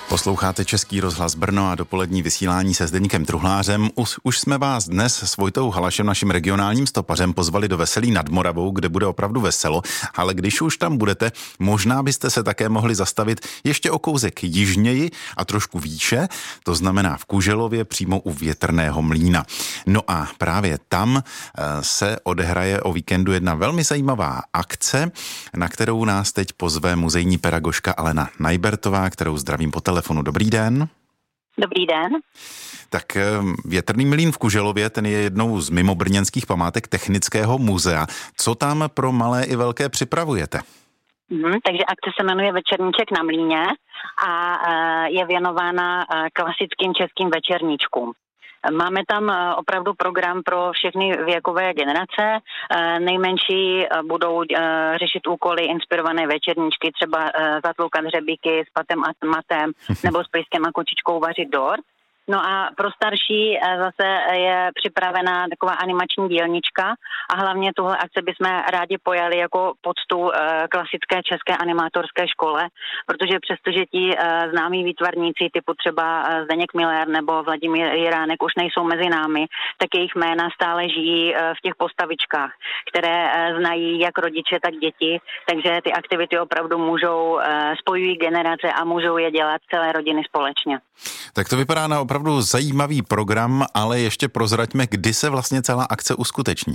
Posloucháte Český rozhlas Brno a dopolední vysílání se Zdeňkem Truhlářem. Už jsme vás dnes s Vojtou Halašem, naším regionálním stopařem, pozvali do Veselí nad Moravou, kde bude opravdu veselo, ale když už tam budete, možná byste se také mohli zastavit ještě o kousek jižněji a trošku výše, to znamená v Kuželově přímo u Větrného mlýna. No a právě tam se odehraje o víkendu jedna velmi zajímavá akce, na kterou nás teď pozve muzejní pedagožka Alena Najbertová, kterou zdravím po telefonu. Dobrý den. Dobrý den. Tak Větrný mlýn v Kuželově, ten je jednou z mimobrněnských památek Technického muzea. Co tam pro malé i velké připravujete? Takže akce se jmenuje Večerníček na mlýně a je věnována klasickým českým večerníčkům. Máme tam opravdu program pro všechny věkové generace. Nejmenší budou řešit úkoly inspirované večerníčky, třeba zatloukat hřebíky s patem a matem nebo s pejskem a kočičkou vařit dort. No a pro starší zase je připravená taková animační dílnička a hlavně tuhle akci bychom rádi pojali jako poctu klasické české animátorské škole, protože přestože ti známí výtvarníci typu třeba Zdeněk Miller nebo Vladimír Jiránek už nejsou mezi námi, tak jejich jména stále žijí v těch postavičkách, které znají jak rodiče, tak děti, takže ty aktivity opravdu spojují generace a můžou je dělat celé rodiny společně. Tak to vypadá na opravdu zajímavý program, ale ještě prozraďme, kdy se vlastně celá akce uskuteční.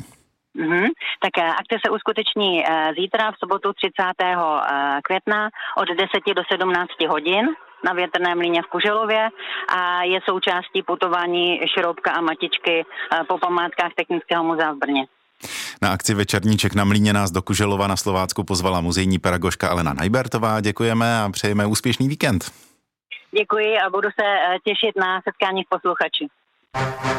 Tak akce se uskuteční zítra v sobotu 30. května od 10 do 17 hodin na Větrném mlýně v Kuželově a je součástí putování Šroubka a Matičky po památkách Technického muzea v Brně. Na akci Večerníček na mlýně nás do Kuželova na Slovácku pozvala muzejní pedagožka Alena Najbertová. Děkujeme a přejeme úspěšný víkend. Děkuji a budu se těšit na setkání s posluchači.